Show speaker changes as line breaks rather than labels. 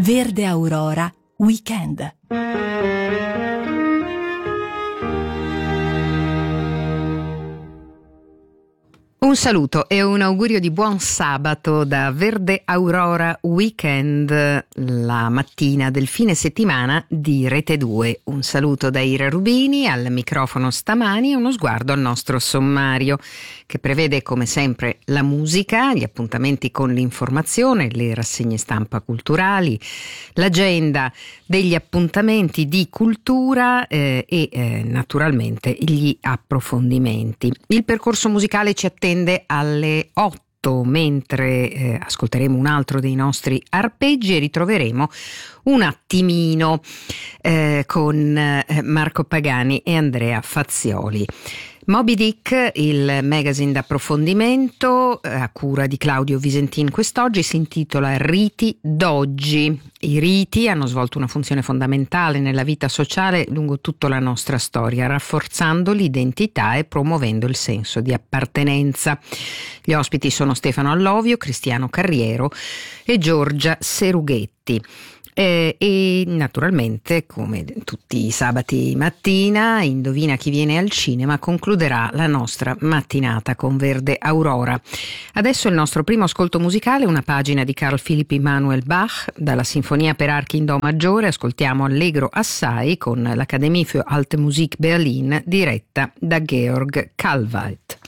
Verde Aurora Weekend.
Un saluto e un augurio di buon sabato da Verde Aurora Weekend, la mattina del fine settimana di Rete 2. Un saluto da Ira Rubini, al microfono stamani, e uno sguardo al nostro sommario che prevede come sempre la musica, gli appuntamenti con l'informazione, le rassegne stampa culturali, l'agenda degli appuntamenti di cultura e naturalmente gli approfondimenti. Il percorso musicale ci attende alle 8, mentre ascolteremo un altro dei nostri arpeggi e ritroveremo un attimino con Marco Pagani e Andrea Fazioli. Moby Dick, il magazine d'approfondimento a cura di Claudio Visentin, quest'oggi si intitola Riti d'oggi. I riti hanno svolto una funzione fondamentale nella vita sociale lungo tutta la nostra storia, rafforzando l'identità e promuovendo il senso di appartenenza. Gli ospiti sono Stefano Allovio, Cristiano Carriero e Giorgia Serughetti. E naturalmente, come tutti i sabati mattina, Indovina chi viene al cinema concluderà la nostra mattinata con Verde Aurora. Adesso il nostro primo ascolto musicale, una pagina di Carl Philipp Emanuel Bach. Dalla Sinfonia per archi in Do maggiore ascoltiamo Allegro assai con l'Akademie für Alte Musik Berlin, diretta da Georg Kallweit.